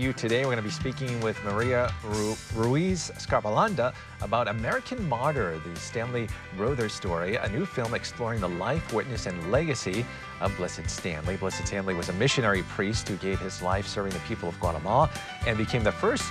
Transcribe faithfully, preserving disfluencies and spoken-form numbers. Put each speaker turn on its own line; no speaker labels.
you today. We're going to be speaking with Maria Ru Ruiz Scarbalanda about American Martyr, the Stanley Brothers story, a new film exploring the life, witness, and legacy of Blessed Stanley. Blessed Stanley was a missionary priest who gave his life serving the people of Guatemala and became the first